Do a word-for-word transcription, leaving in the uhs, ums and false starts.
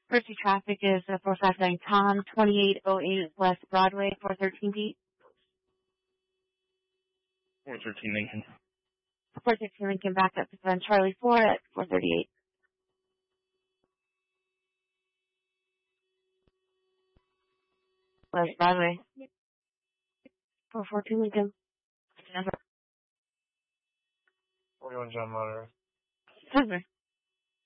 Emergency traffic is uh, four five nine Tom, twenty-eight oh eight West Broadway, four thirteen Pete. four thirteen Lincoln. four thirteen Lincoln, back up to on Charlie four at four thirty-eight. West Broadway. four fourteen Lincoln. forty-one John Monterey. Denver.